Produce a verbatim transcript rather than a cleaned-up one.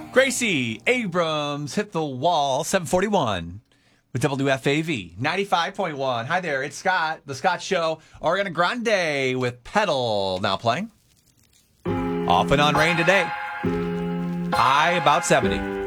Gracie Abrams hit the wall, seven forty-one with W F A V ninety-five point one. Hi there, it's Scott, The Scott Show. Ariana Grande with Pedal now playing. Off and on rain today. High about seventy.